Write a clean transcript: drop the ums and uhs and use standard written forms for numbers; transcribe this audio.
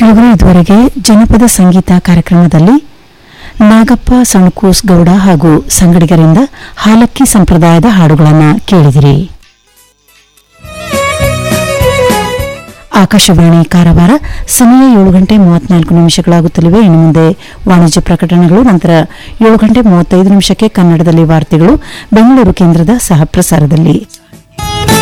ಕೆಲವರು ಇದುವರೆಗೆ ಜನಪದ ಸಂಗೀತ ಕಾರ್ಯಕ್ರಮದಲ್ಲಿ ನಾಗಪ್ಪ ಸಣಕೂಸ್ ಗೌಡ ಹಾಗೂ ಸಂಗಡಿಗರಿಂದ ಹಾಲಕ್ಕಿ ಸಂಪ್ರದಾಯದ ಹಾಡುಗಳನ್ನು ಕೇಳಿದಿರಿ. ಆಕಾಶವಾಣಿ ಕಾರವಾರ ಸಮಯ 7:34 ಇನ್ನು ಮುಂದೆ ವಾಣಿಜ್ಯ ಪ್ರಕಟಣೆಗಳು, ನಂತರ 7:35 ಕನ್ನಡದಲ್ಲಿ ವಾರ್ತೆಗಳು ಬೆಂಗಳೂರು ಕೇಂದ್ರದ ಸಹ ಪ್ರಸಾರದಲ್ಲಿ.